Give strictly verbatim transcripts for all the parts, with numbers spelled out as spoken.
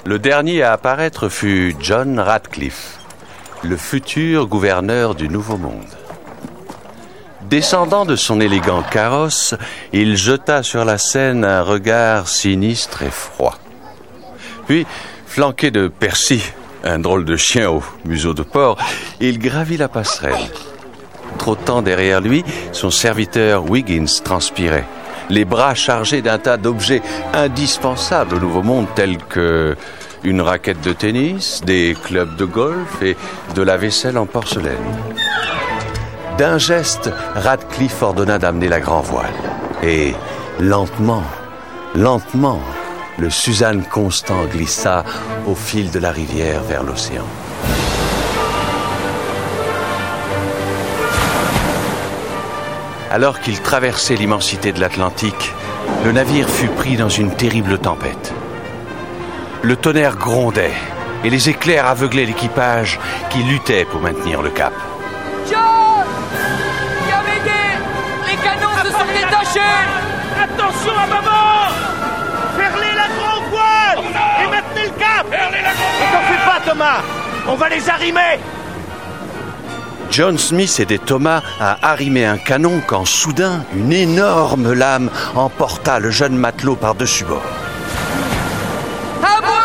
Le dernier à apparaître fut John Radcliffe, le futur gouverneur du Nouveau Monde. Descendant de son élégant carrosse, il jeta sur la scène un regard sinistre et froid. Puis, flanqué de Percy, un drôle de chien au museau de porc, il gravit la passerelle. Trottant derrière lui, son serviteur Wiggins transpirait, les bras chargés d'un tas d'objets indispensables au Nouveau Monde, tels que une raquette de tennis, des clubs de golf et de la vaisselle en porcelaine. D'un geste, Radcliffe ordonna d'amener la grand-voile. Et lentement, lentement, le Suzanne Constant glissa au fil de la rivière vers l'océan. Alors qu'il traversait l'immensité de l'Atlantique, le navire fut pris dans une terrible tempête. Le tonnerre grondait et les éclairs aveuglaient l'équipage qui luttait pour maintenir le cap. John! Yamédé! Les canons se sont détachés! Attention à maman! Ferlez la grand voile! Et maintenez le cap! Ferlez la grand voile! Ne t'en fais pas, Thomas! On va les arrimer! John Smith aidait Thomas à arrimer un canon quand soudain, une énorme lame emporta le jeune matelot par-dessus bord. À moi!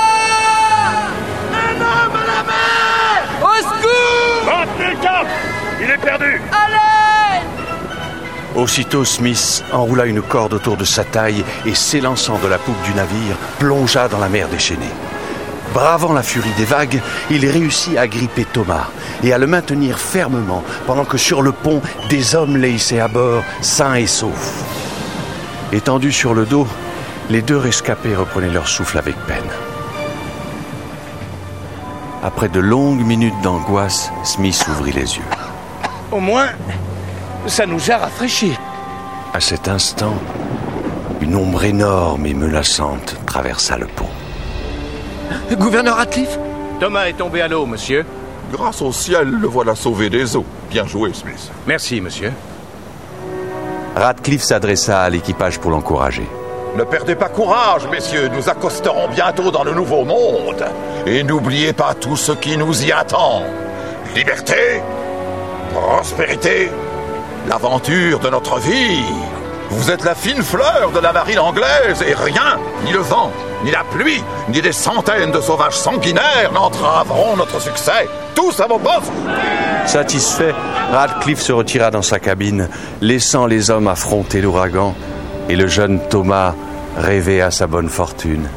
Un homme à la mer! Au secours! Maintenez le cap! Il est perdu! À l'aide! Aussitôt, Smith enroula une corde autour de sa taille et, s'élançant de la poupe du navire, plongea dans la mer déchaînée. Bravant la furie des vagues, il réussit à gripper Thomas et à le maintenir fermement pendant que sur le pont, des hommes le hissaient à bord, sains et saufs. Étendus sur le dos, les deux rescapés reprenaient leur souffle avec peine. Après de longues minutes d'angoisse, Smith ouvrit les yeux. Au moins, ça nous a rafraîchis. À cet instant, une ombre énorme et menaçante traversa le pont. Gouverneur Radcliffe? Thomas est tombé à l'eau, monsieur. Grâce au ciel, le voilà sauvé des eaux. Bien joué, Smith. Merci, monsieur. Radcliffe s'adressa à l'équipage pour l'encourager. Ne perdez pas courage, messieurs. Nous accosterons bientôt dans le Nouveau Monde. Et n'oubliez pas tout ce qui nous y attend. Liberté, prospérité, l'aventure de notre vie. Vous êtes la fine fleur de la marine anglaise et rien, ni le vent, ni la pluie, ni des centaines de sauvages sanguinaires n'entraveront notre succès. Tous à vos postes! Satisfait, Radcliffe se retira dans sa cabine, laissant les hommes affronter l'ouragan, et le jeune Thomas rêver à sa bonne fortune.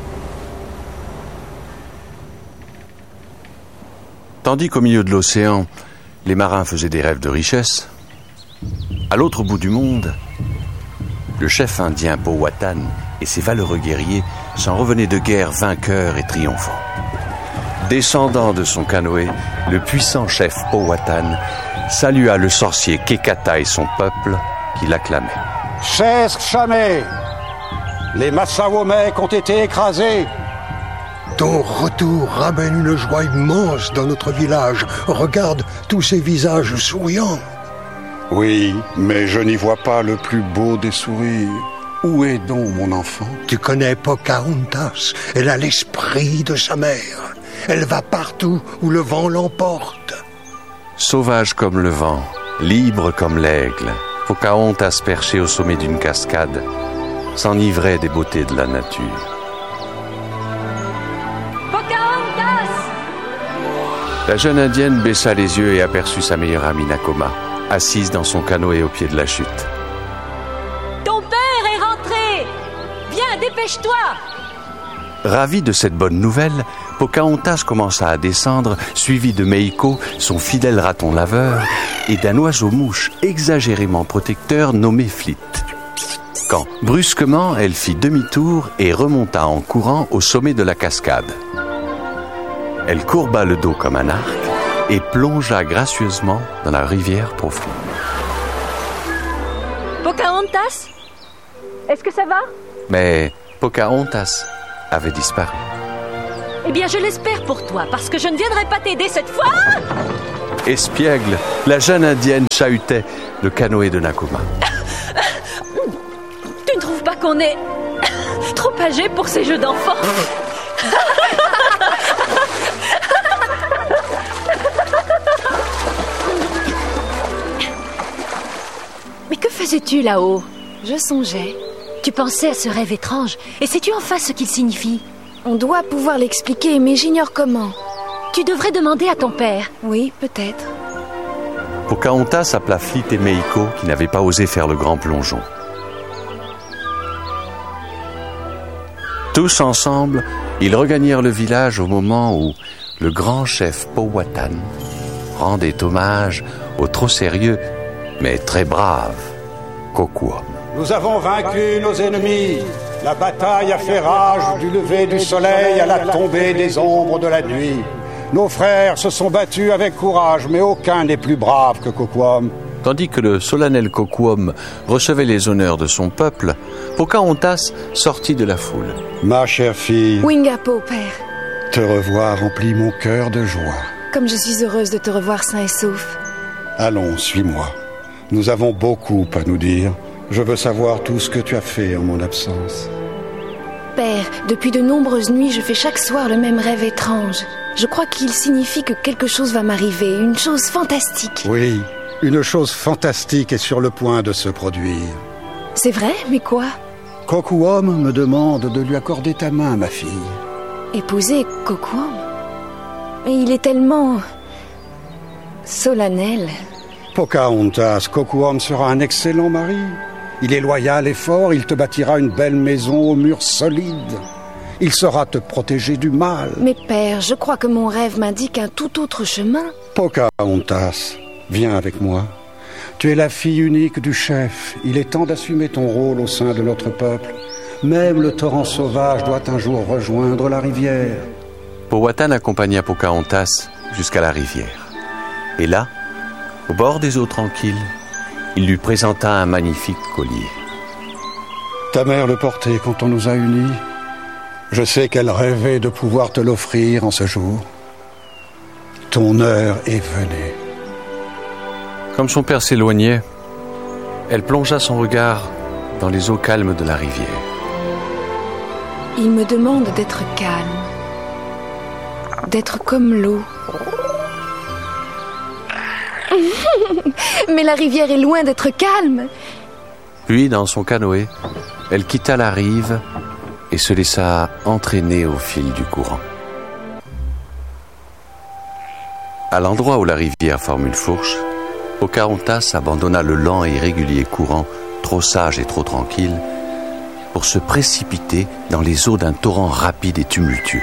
Tandis qu'au milieu de l'océan, les marins faisaient des rêves de richesse, à l'autre bout du monde, le chef indien Powhatan et ses valeureux guerriers s'en revenaient de guerre vainqueurs et triomphants. Descendant de son canoë, le puissant chef Powhatan salua le sorcier Kekata et son peuple qui l'acclamaient. Chers Chamé, les Massawomek ont été écrasés. Ton retour ramène une joie immense dans notre village. Regarde tous ces visages souriants. Oui, mais je n'y vois pas le plus beau des sourires. Où est donc mon enfant? Tu connais Pocahontas. Elle a l'esprit de sa mère. Elle va partout où le vent l'emporte. Sauvage comme le vent, libre comme l'aigle, Pocahontas, perchée au sommet d'une cascade, s'enivrait des beautés de la nature. Pocahontas! La jeune indienne baissa les yeux et aperçut sa meilleure amie Nakoma, assise dans son canoë au pied de la chute. Ton père est rentré! Viens, dépêche-toi! Ravie de cette bonne nouvelle, Pocahontas commença à descendre, suivie de Meiko, son fidèle raton laveur, et d'un oiseau-mouche exagérément protecteur nommé Flit. Quand, brusquement, elle fit demi-tour et remonta en courant au sommet de la cascade. Elle courba le dos comme un arc et plongea gracieusement dans la rivière profonde. Pocahontas? Est-ce que ça va? Mais Pocahontas avait disparu. Eh bien, je l'espère pour toi, parce que je ne viendrai pas t'aider cette fois. Espiègle, la jeune indienne chahutait le canoë de Nakoma. Tu ne trouves pas qu'on est trop âgé pour ces jeux d'enfants? Mais que faisais-tu là-haut? Je songeais. Tu pensais à ce rêve étrange, et sais-tu enfin ce qu'il signifie? On doit pouvoir l'expliquer, mais j'ignore comment. Tu devrais demander à ton père. Oui, peut-être. Pocahontas appela Flit et Meiko qui n'avaient pas osé faire le grand plongeon. Tous ensemble, ils regagnèrent le village au moment où le grand chef Powhatan rendait hommage au trop sérieux mais très brave Kocoum. Nous avons vaincu nos ennemis. La bataille a fait rage du lever du soleil à la tombée des ombres de la nuit. Nos frères se sont battus avec courage, mais aucun n'est plus brave que Kocoum. Tandis que le solennel Kocoum recevait les honneurs de son peuple, Pocahontas sortit de la foule. Ma chère fille, Wingapo, père. te revoir remplit mon cœur de joie. Comme je suis heureuse de te revoir sain et sauf. Allons, suis-moi. Nous avons beaucoup à nous dire. Je veux savoir tout ce que tu as fait en mon absence. Père, depuis de nombreuses nuits, je fais chaque soir le même rêve étrange. Je crois qu'il signifie que quelque chose va m'arriver, une chose fantastique. Oui, une chose fantastique est sur le point de se produire. C'est vrai, mais quoi? Kocoum me demande de lui accorder ta main, ma fille. Épouser Kocoum? Mais il est tellement... solennel. Pocahontas, Kocoum sera un excellent mari. Il est loyal et fort, il te bâtira une belle maison aux murs solides. Il saura te protéger du mal. Mais père, je crois que mon rêve m'indique un tout autre chemin. Pocahontas, viens avec moi. Tu es la fille unique du chef. Il est temps d'assumer ton rôle au sein de notre peuple. Même le torrent sauvage doit un jour rejoindre la rivière. Powhatan accompagna Pocahontas jusqu'à la rivière. Et là, au bord des eaux tranquilles, il lui présenta un magnifique collier. Ta mère le portait quand on nous a unis. Je sais qu'elle rêvait de pouvoir te l'offrir en ce jour. Ton heure est venue. Comme son père s'éloignait, elle plongea son regard dans les eaux calmes de la rivière. Il me demande d'être calme, d'être comme l'eau. Mais la rivière est loin d'être calme. Puis, dans son canoë, elle quitta la rive et se laissa entraîner au fil du courant. À l'endroit où la rivière forme une fourche, Pocahontas abandonna le lent et irrégulier courant, trop sage et trop tranquille, pour se précipiter dans les eaux d'un torrent rapide et tumultueux.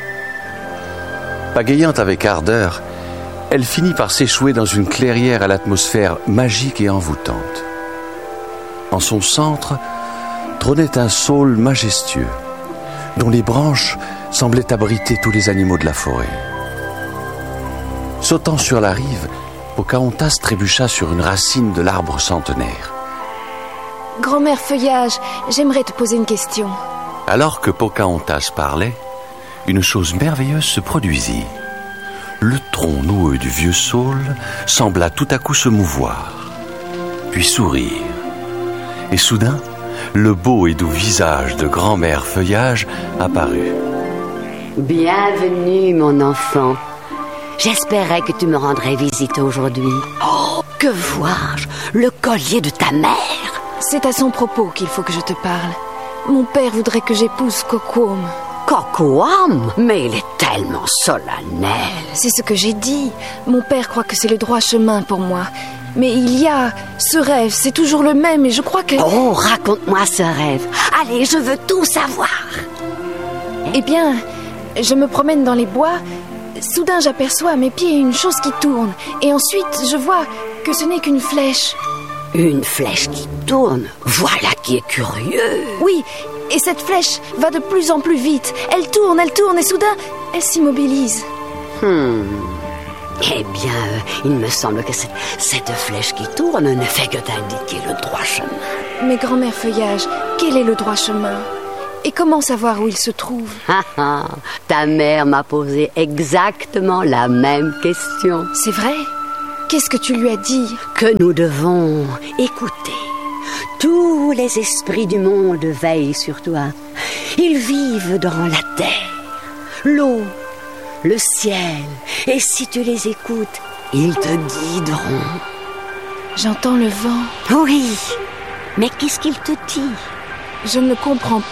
Pagayant avec ardeur, elle finit par s'échouer dans une clairière à l'atmosphère magique et envoûtante. En son centre trônait un saule majestueux, dont les branches semblaient abriter tous les animaux de la forêt. Sautant sur la rive, Pocahontas trébucha sur une racine de l'arbre centenaire. Grand-mère Feuillage, j'aimerais te poser une question. Alors que Pocahontas parlait, une chose merveilleuse se produisit. Le tronc noueux du vieux saule sembla tout à coup se mouvoir, puis sourire. Et soudain, le beau et doux visage de grand-mère Feuillage apparut. Bienvenue, mon enfant. J'espérais que tu me rendrais visite aujourd'hui. Oh, que vois-je? Le collier de ta mère. C'est à son propos qu'il faut que je te parle. Mon père voudrait que j'épouse Kocoum. Kocoum? Mais il est tellement solennel. C'est ce que j'ai dit. Mon père croit que c'est le droit chemin pour moi. Mais il y a ce rêve, c'est toujours le même et je crois que... Oh, raconte-moi ce rêve. Allez, je veux tout savoir. Eh bien, je me promène dans les bois. Soudain, j'aperçois à mes pieds une chose qui tourne. Et ensuite, je vois que ce n'est qu'une flèche. Une flèche qui tourne? Voilà qui est curieux. Oui, et cette flèche va de plus en plus vite. Elle tourne, elle tourne et soudain, elle s'immobilise. Hmm... Eh bien, euh, il me semble que cette, cette flèche qui tourne ne fait que t'indiquer le droit chemin. Mais grand-mère Feuillage, quel est le droit chemin? Et comment savoir où il se trouve? Ah ah, ta mère m'a posé exactement la même question. C'est vrai? Qu'est-ce que tu lui as dit? Que nous devons écouter. Tous les esprits du monde veillent sur toi. Ils vivent dans la terre, l'eau, le ciel. Et si tu les écoutes, ils te guideront. J'entends le vent. Oui, mais qu'est-ce qu'il te dit? Je ne comprends